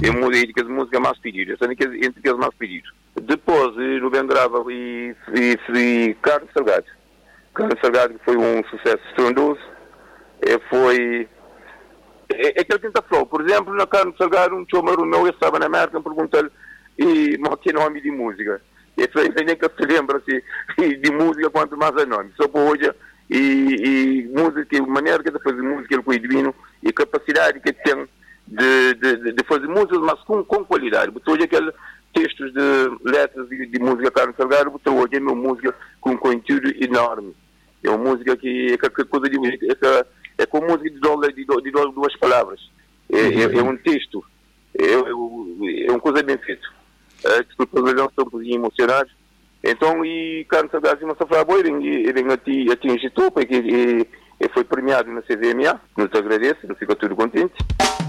é uma das músicas mais pedidas, entre as mais pedidas. Depois, no bem grava e Carlos Salgado. Carlos Salgado foi um sucesso estrondoso. Foi... É que ele tenta falar. Por exemplo, na Carlos Salgado, um chomaro meu estava na América, perguntou-lhe mas que nome de música? E foi nem que se lembra de música quanto mais é nome. Só por hoje, e música, a maneira que ele faz música, ele foi divino, e a capacidade que ele tem de fazer músicas, mas com qualidade. Porque hoje aqueles textos de letras de música Carlos Salgado, porque hoje é uma música com conteúdo enorme. É uma música que é coisa de é com música de duas palavras. É um texto. É uma coisa bem feita. Desculpa, os olhos estão um pouquinho emocionados. Então, e Carlos Salgado e Massa Flávio, ele atinge topo e foi premiado na CVMA. Nos agradece, não fica tudo contente.